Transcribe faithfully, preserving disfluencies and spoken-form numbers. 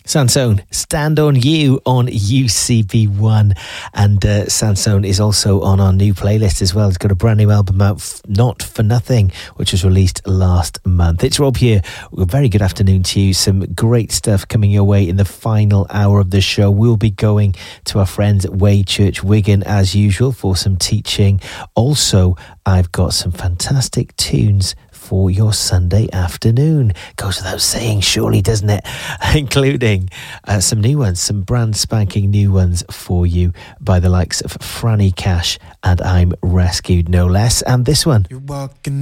Sansone, Stand On You on U C B one. And uh, Sansone is also on our new playlist as well. He's got a brand new album out, F- Not For Nothing, which was released last month. It's Rob here. A very good afternoon to you. Some great stuff coming your way in the final hour of the show. We'll be going to our friends at Way Church Wigan as usual for some teaching. Also, I've got some fantastic tunes for your Sunday afternoon. Goes without saying, surely, doesn't it? Including uh, some new ones, some brand spanking new ones for you by the likes of Franny Cash and I'm Rescued, no less. And this one. You're walking